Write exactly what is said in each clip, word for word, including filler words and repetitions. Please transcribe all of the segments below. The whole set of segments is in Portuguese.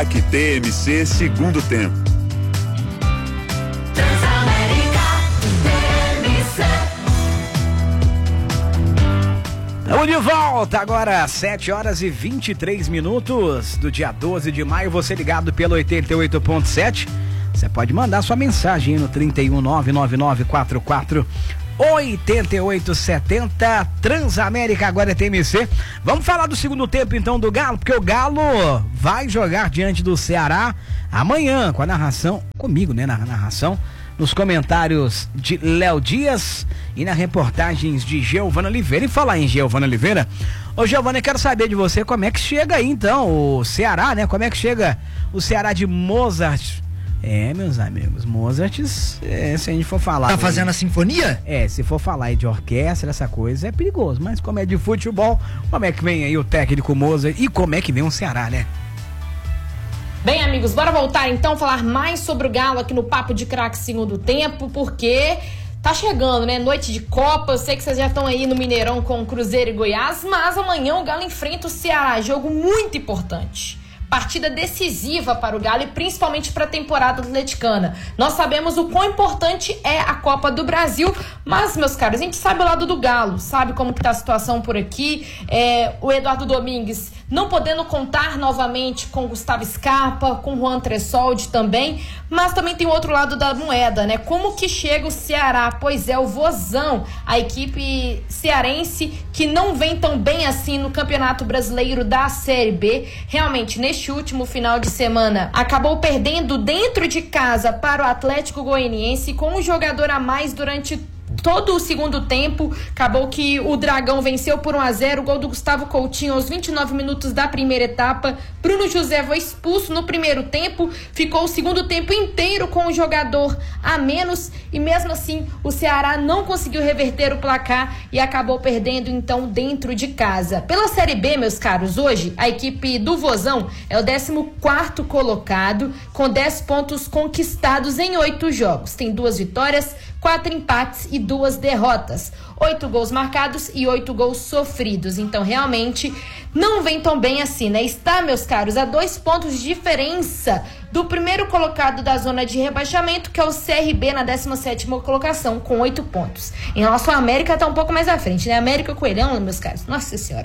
Aqui T M C, segundo tempo. Estamos de volta agora, sete horas e vinte e três minutos do dia doze de maio. Você ligado pelo oitenta e oito ponto sete. Você pode mandar sua mensagem no trinta e um, nove nove nove quatro quatro oito oito sete zero. Transamérica agora é T M C. Vamos falar do segundo tempo então do Galo, porque o Galo vai jogar diante do Ceará amanhã com a narração, comigo, né, na narração, nos comentários de Léo Dias e nas reportagens de Giovana Oliveira. E falar em Giovana Oliveira, ô Giovana, eu quero saber de você como é que chega aí então o Ceará, né? Como é que chega o Ceará de Mozart? É, meus amigos, Mozart, é, se a gente for falar... Tá fazendo aí, a sinfonia? É, se for falar aí de orquestra, essa coisa, é perigoso. Mas como é de futebol, como é que vem aí o técnico Mozart e como é que vem o Ceará, né? Bem, amigos, bora voltar então a falar mais sobre o Galo aqui no Papo de Craque segundo tempo, porque tá chegando, né? Noite de Copa, eu sei que vocês já estão aí no Mineirão com Cruzeiro e Goiás, mas amanhã o Galo enfrenta o Ceará, jogo muito importante. Partida decisiva para o Galo e principalmente para a temporada atleticana. Nós sabemos o quão importante é a Copa do Brasil, mas, meus caros, a gente sabe o lado do Galo, sabe como que tá a situação por aqui. É, o Eduardo Domingues não podendo contar novamente com Gustavo Scarpa, com Juan Tressoldi também, mas também tem o outro lado da moeda, né? Como que chega o Ceará? Pois é, o Vozão, a equipe cearense que não vem tão bem assim no Campeonato Brasileiro da Série B. Realmente, neste último final de semana, acabou perdendo dentro de casa para o Atlético Goianiense com um jogador a mais durante todo o segundo tempo. Acabou que o Dragão venceu por um a zero, o gol do Gustavo Coutinho aos vinte e nove minutos da primeira etapa. Bruno José foi expulso no primeiro tempo, ficou o segundo tempo inteiro com o jogador a menos e mesmo assim o Ceará não conseguiu reverter o placar e acabou perdendo então dentro de casa. Pela Série B, meus caros, hoje a equipe do Vozão é o décimo quarto colocado com dez pontos conquistados em oito jogos. Tem duas vitórias, quatro empates e duas derrotas, oito gols marcados e oito gols sofridos. Então realmente não vem tão bem assim, né? Está, meus caros, a dois pontos de diferença do primeiro colocado da zona de rebaixamento, que é o C R B, na décima sétima colocação, com oito pontos. Em relação à América, tá um pouco mais à frente, né? América Coelhão, meus caros, nossa senhora,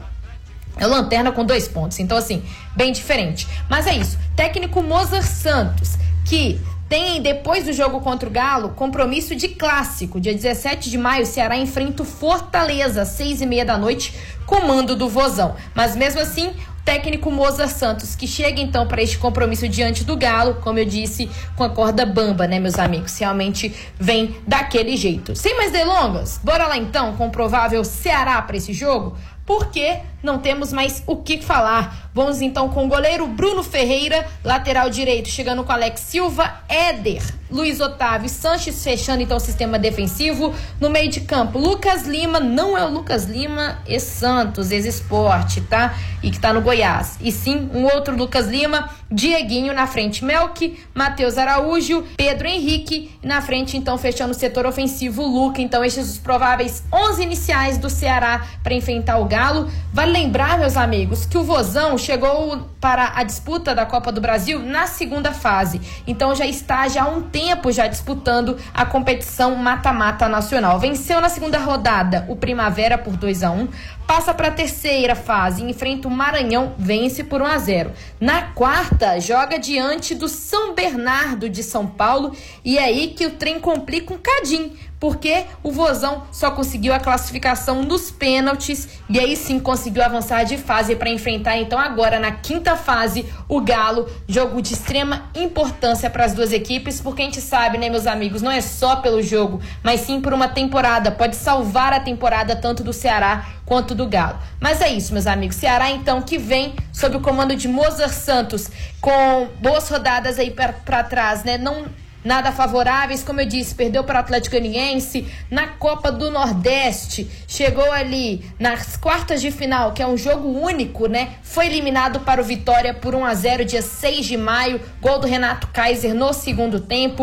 é lanterna com dois pontos. Então, assim, bem diferente. Mas é isso. Técnico Mozart Santos, que tem, depois do jogo contra o Galo, compromisso de clássico. Dia dezessete de maio, o Ceará enfrenta o Fortaleza, às seis e meia da noite, comando do Vozão. Mas mesmo assim, o técnico Mozart Santos, que chega então para este compromisso diante do Galo, como eu disse, com a corda bamba, né, meus amigos? Realmente vem daquele jeito. Sem mais delongas, bora lá então com o provável Ceará para esse jogo? Porque não temos mais o que falar. Vamos então com o goleiro Bruno Ferreira, lateral direito, chegando com Alex Silva, Éder, Luiz Otávio e Sanches, fechando então o sistema defensivo. No meio de campo, Lucas Lima, não é o Lucas Lima ex-Santos, ex-Esporte, tá? E que tá no Goiás. E sim, um outro Lucas Lima, Dieguinho na frente, Melk, Matheus Araújo, Pedro Henrique, e na frente então fechando o setor ofensivo, Luca. Então estes os prováveis onze iniciais do Ceará para enfrentar o Galo. Vale lembrar, meus amigos, que o Vozão chegou para a disputa da Copa do Brasil na segunda fase. Então já está já há um tempo já disputando a competição mata-mata nacional. Venceu na segunda rodada o Primavera por dois a um. Passa para a terceira fase, enfrenta o Maranhão, vence por um a zero. Na quarta, joga diante do São Bernardo de São Paulo e é aí que o trem complica um cadinho, porque o Vozão só conseguiu a classificação nos pênaltis e aí sim conseguiu avançar de fase para enfrentar então agora na quinta fase o Galo, jogo de extrema importância para as duas equipes, porque a gente sabe, né, meus amigos, não é só pelo jogo, mas sim por uma temporada, pode salvar a temporada tanto do Ceará quanto do Galo. Mas é isso, meus amigos, Ceará então que vem sob o comando de Mozart Santos, com boas rodadas aí para trás, né, não nada favoráveis, como eu disse, perdeu para o Atlético Goianiense na Copa do Nordeste, chegou ali nas quartas de final, que é um jogo único, né? Foi eliminado para o Vitória por um a zero, dia seis de maio, gol do Renato Kaiser no segundo tempo.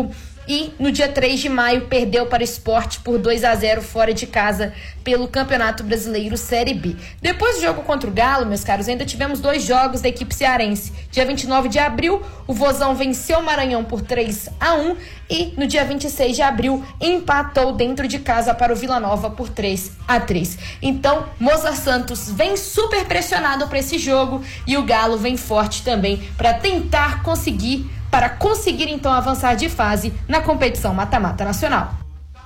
e no dia três de maio perdeu para o Sport por dois a zero fora de casa pelo Campeonato Brasileiro Série B. Depois do jogo contra o Galo, meus caros, ainda tivemos dois jogos da equipe cearense. Dia vinte e nove de abril, o Vozão venceu o Maranhão por três a um e no dia vinte e seis de abril empatou dentro de casa para o Vila Nova por três a três. Então, Mozart Santos vem super pressionado para esse jogo e o Galo vem forte também para tentar conseguir para conseguir então avançar de fase na competição mata-mata nacional.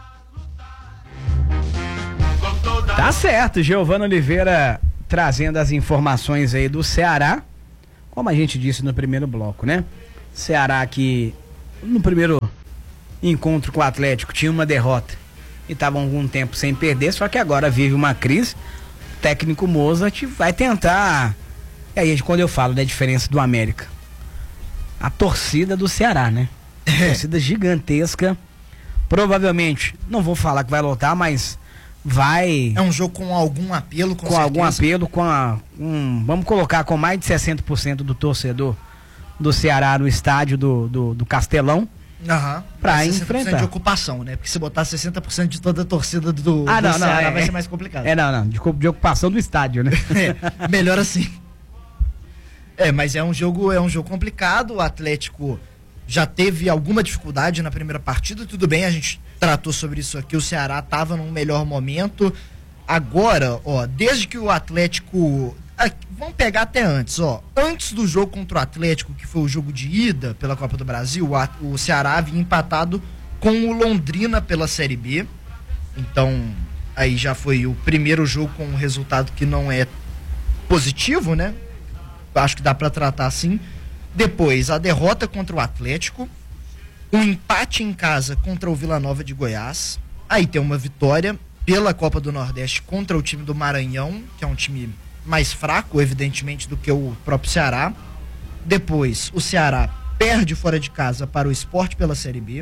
Tá certo, Giovana Oliveira trazendo as informações aí do Ceará, como a gente disse no primeiro bloco, né? Ceará que no primeiro encontro com o Atlético tinha uma derrota e estava algum tempo sem perder, só que agora vive uma crise. O técnico Mozart vai tentar, e aí quando eu falo da diferença do América, a torcida do Ceará, né? A torcida gigantesca. Provavelmente, não vou falar que vai lotar, mas vai... É um jogo com algum apelo, com, com algum apelo, com a, um, vamos colocar com mais de sessenta por cento do torcedor do Ceará no estádio do, do, do Castelão. Aham. Pra enfrentar. De ocupação, né? Porque se botar sessenta por cento de toda a torcida do, ah, do não, Ceará não, é, vai ser mais complicado. É, não, não. De, de ocupação do estádio, né? É, melhor assim. É, mas é um jogo, é um jogo complicado. O Atlético já teve alguma dificuldade na primeira partida. Tudo bem, a gente tratou sobre isso aqui. O Ceará estava num melhor momento. Agora, ó, desde que o Atlético... Ah, vamos pegar até antes, ó. Antes do jogo contra o Atlético, que foi o jogo de ida pela Copa do Brasil, o, o Ceará havia empatado com o Londrina pela Série B. Então, aí já foi o primeiro jogo com um resultado que não é positivo, né? Acho que dá pra tratar assim. Depois, a derrota contra o Atlético, um empate em casa contra o Vila Nova de Goiás. Aí tem uma vitória pela Copa do Nordeste contra o time do Maranhão, que é um time mais fraco, evidentemente, do que o próprio Ceará. Depois, o Ceará perde fora de casa para o Sport pela Série B.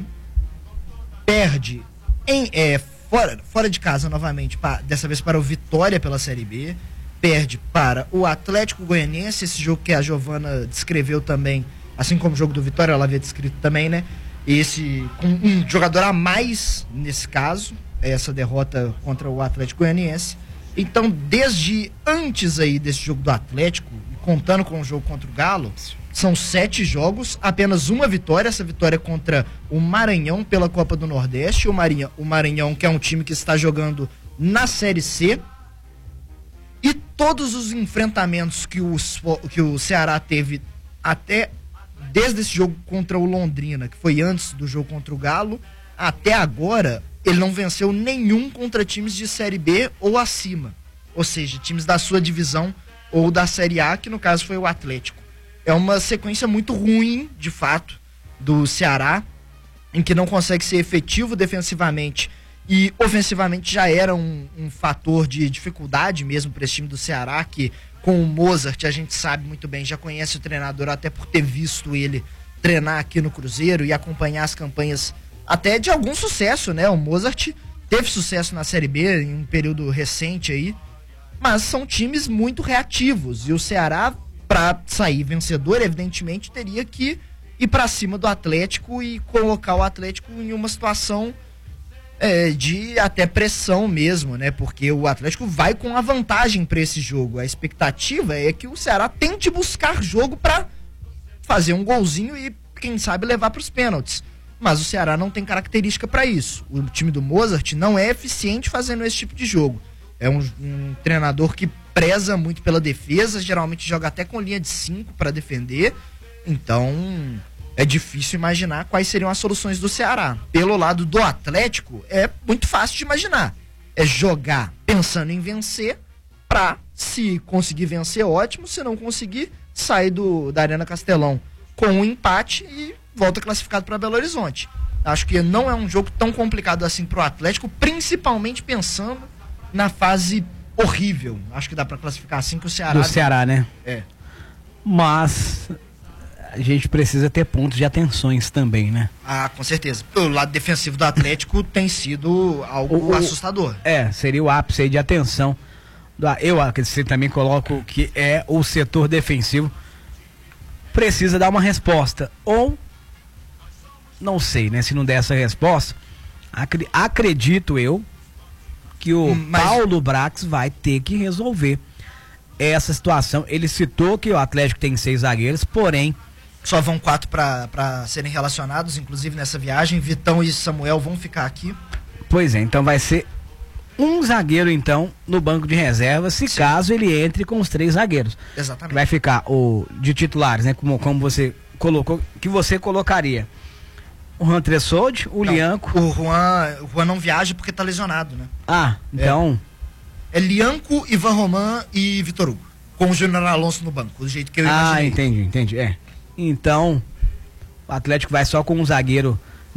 Perde em, é, fora, fora de casa novamente, pra, dessa vez para o Vitória pela Série B. Perde para o Atlético Goianiense, esse jogo que a Giovana descreveu também, assim como o jogo do Vitória, ela havia descrito também, né? Esse, com um jogador a mais nesse caso, essa derrota contra o Atlético Goianiense. Então, desde antes aí desse jogo do Atlético, contando com o jogo contra o Galo, são sete jogos, apenas uma vitória, essa vitória contra o Maranhão pela Copa do Nordeste, o Maranhão, o Maranhão que é um time que está jogando na Série C. E todos os enfrentamentos que o, que o Ceará teve até, desde esse jogo contra o Londrina, que foi antes do jogo contra o Galo, até agora, ele não venceu nenhum contra times de Série B ou acima. Ou seja, times da sua divisão ou da Série A, que no caso foi o Atlético. É uma sequência muito ruim, de fato, do Ceará, em que não consegue ser efetivo defensivamente e ofensivamente já era um, um fator de dificuldade mesmo para esse time do Ceará, que com o Mozart a gente sabe muito bem, já conhece o treinador até por ter visto ele treinar aqui no Cruzeiro e acompanhar as campanhas até de algum sucesso, né? O Mozart teve sucesso na Série B em um período recente aí, mas são times muito reativos e o Ceará, para sair vencedor, evidentemente teria que ir para cima do Atlético e colocar o Atlético em uma situação É, de até pressão mesmo, né? Porque o Atlético vai com a vantagem para esse jogo. A expectativa é que o Ceará tente buscar jogo para fazer um golzinho e, quem sabe, levar para os pênaltis. Mas o Ceará não tem característica para isso. O time do Mozart não é eficiente fazendo esse tipo de jogo. É um, um treinador que preza muito pela defesa, geralmente joga até com linha de cinco para defender. Então, é difícil imaginar quais seriam as soluções do Ceará. Pelo lado do Atlético, é muito fácil de imaginar. É jogar pensando em vencer pra, se conseguir vencer, ótimo. Se não conseguir, sair do, da Arena Castelão com um empate e volta classificado para Belo Horizonte. Acho que não é um jogo tão complicado assim pro Atlético, principalmente pensando na fase horrível. Acho que dá para classificar assim que o Ceará... Do Ceará, né? É. Mas a gente precisa ter pontos de atenções também, né? Ah, com certeza. O lado defensivo do Atlético tem sido algo o, assustador. É, seria o ápice aí de atenção. Eu acredito, também coloco que é o setor defensivo. Precisa dar uma resposta. Ou não sei, né? Se não der essa resposta, acri- acredito eu que o Hum, mas- Paulo Brax vai ter que resolver essa situação. Ele citou que o Atlético tem seis zagueiros, porém, Só vão quatro para serem relacionados, inclusive nessa viagem. Vitão e Samuel vão ficar aqui. pois é, então vai ser um zagueiro então no banco de reserva, se Sim. caso ele entre com os três zagueiros. Exatamente. Vai ficar o de titulares, né? Como, como você colocou, que você colocaria o Juan Tressoldi, o Não, Lianco. O Juan, o Juan não viaja porque tá lesionado, né? Ah, então, É Lianco, Ivan Roman e Vitor Hugo. Com o Júnior Alonso no banco, do jeito que eu ah, imaginei. entendi, entendi, é. Então, o Atlético vai só com um zagueiro